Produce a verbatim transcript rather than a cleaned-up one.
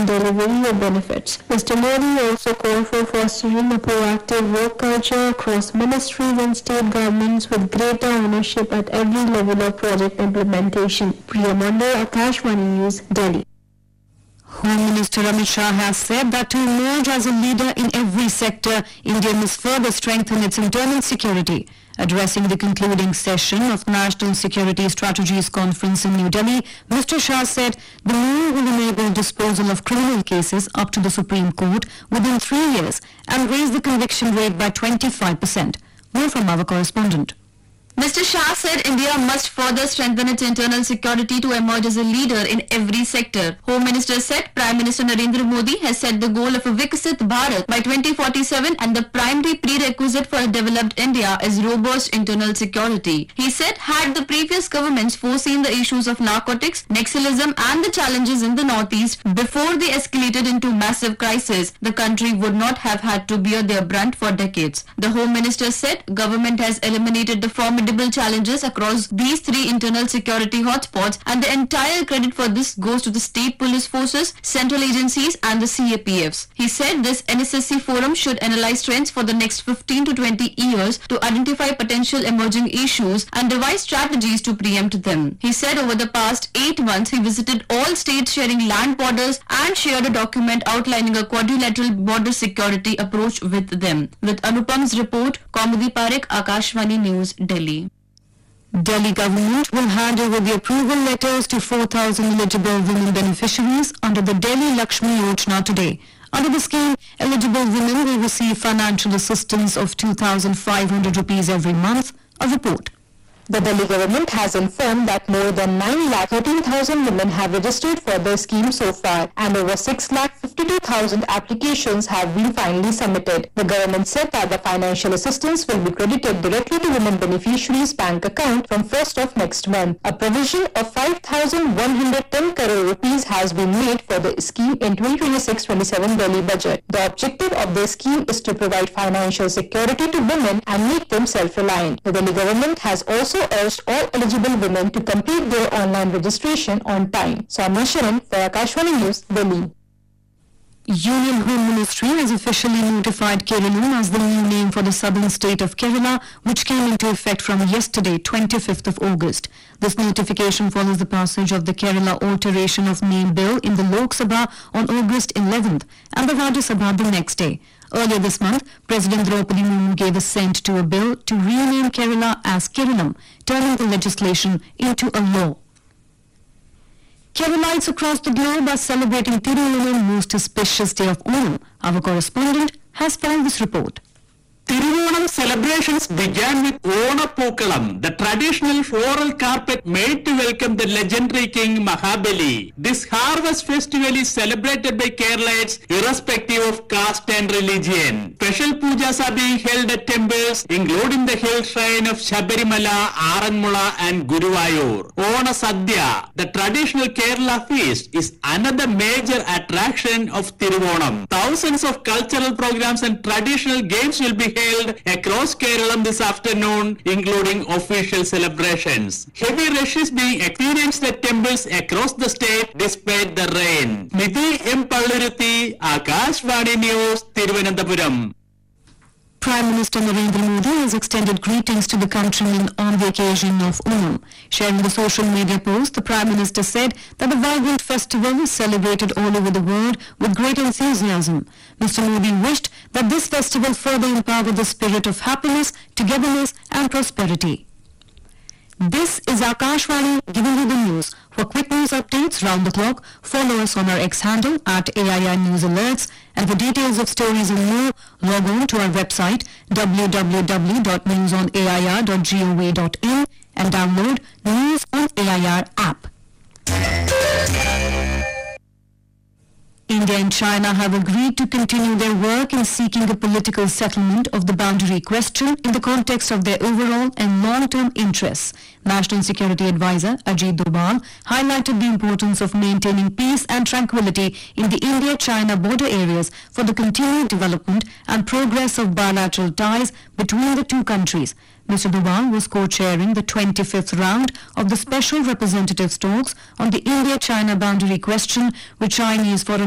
delivery of benefits. Mister Modi also called for fostering a proactive work culture across ministries and state governments with greater ownership at every level of project implementation. Priya Mandal, Akashvani News, Delhi. Home Minister Amit Shah has said that to emerge as a leader in every sector, India must further strengthen its internal security. Addressing the concluding session of National Security Strategies Conference in New Delhi, Mister Shah said the move will enable disposal of criminal cases up to the Supreme Court within three years and raise the conviction rate by twenty-five percent. More from our correspondent. Mister Shah said India must further strengthen its internal security to emerge as a leader in every sector. Home Minister said Prime Minister Narendra Modi has set the goal of a Viksit Bharat by twenty forty-seven and the primary prerequisite for a developed India is robust internal security. He said had the previous governments foreseen the issues of narcotics, Naxalism and the challenges in the northeast before they escalated into massive crisis, the country would not have had to bear their brunt for decades. The Home Minister said government has eliminated the formidable challenges across these three internal security hotspots and the entire credit for this goes to the state police forces, central agencies and the C A P Fs. He said this N S S C forum should analyze trends for the next fifteen to twenty years to identify potential emerging issues and devise strategies to preempt them. He said over the past eight months he visited all states sharing land borders and shared a document outlining a quadrilateral border security approach with them. With Anupam's report, Kaumudi Parekh, Akashvani News, Delhi. Delhi government will hand over the approval letters to four thousand eligible women beneficiaries under the Delhi Lakshmi Yojana today. Under the scheme, eligible women will receive financial assistance of two thousand five hundred rupees every month. A report. The Delhi government has informed that more than nine lakh thirteen thousand women have registered for the scheme so far and over six lakh fifty-two thousand applications have been finally submitted. The government said that the financial assistance will be credited directly to women beneficiaries' bank account from first of next month. A provision of five thousand one hundred ten crore rupees has been made for the scheme in twenty twenty-six twenty-seven Delhi budget. The objective of the scheme is to provide financial security to women and make them self-reliant. The Delhi government has also urged all eligible women to complete their online registration on time. Soumya Sharan for Akashvani News, Delhi. Union Home Ministry has officially notified Kerala as the new name for the southern state of Kerala, which came into effect from yesterday, twenty-fifth of August. This notification follows the passage of the Kerala Alteration of Name Bill in the Lok Sabha on August eleventh and the Rajya Sabha the next day. Earlier this month, President Draupadi Murmu gave assent to a bill to rename Kerala as Keralam, turning the legislation into a law. Keralites across the globe are celebrating Thiruvolam, most auspicious day of Onam. Our correspondent has found this report. Thiruvolam celebrations began with Onapookalam, the traditional floral carpet made to welcome the legendary king Mahabali. This harvest festival is celebrated by Keralites irrespective of caste and religion. Special pujas are being held at temples, including the hill shrine of Shabarimala, Aranmula and Guruvayur. Ona Sadhya, the traditional Kerala feast, is another major attraction of Thiruvolam. Thousands of cultural programs and traditional games will be held across Kerala this afternoon, including official celebrations. Heavy rush is being experienced at temples across the state despite the rain. Nidhi M. Palluruthi, Akashvani News, Thiruvananthapuram. Prime Minister Narendra Modi has extended greetings to the countrymen on the occasion of Onam. Sharing the social media post, the Prime Minister said that the vibrant festival is celebrated all over the world with great enthusiasm. Mister Modi wished that this festival further empower the spirit of happiness, togetherness and prosperity. This is Akashvani giving you the news. For quick news updates round the clock, follow us on our X handle at A I R News Alerts. And for details of stories and more, log on to our website w w w dot news on a i r dot gov dot in and download the News on A I R app. India and China have agreed to continue their work in seeking a political settlement of the boundary question in the context of their overall and long-term interests. National Security Advisor Ajit Doval highlighted the importance of maintaining peace and tranquility in the India-China border areas for the continued development and progress of bilateral ties between the two countries. Mister Doval was co-chairing the twenty-fifth round of the Special Representatives talks on the India-China boundary question with Chinese Foreign